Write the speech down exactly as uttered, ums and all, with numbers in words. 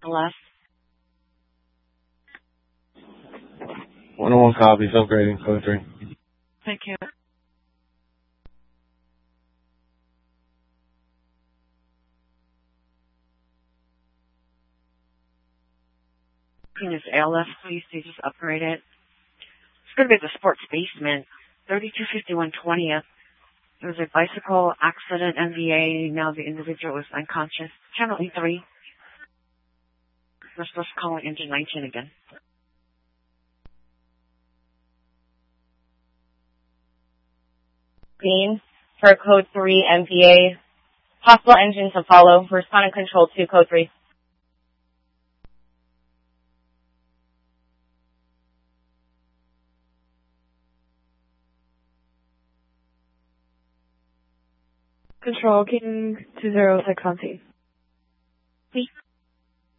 Left. one oh one copies, upgrading code three. Thank you. Is L F, please. They just upgrade it. It's going to be the sports basement, thirty-two fifty-one twentieth. There was a bicycle accident, N V A. Now the individual is unconscious. Channel E three. We're supposed to call engine nineteen again. Green for code three M V A. Possible engine to follow. Responding control to code three. Control, King two zero six on T. Please.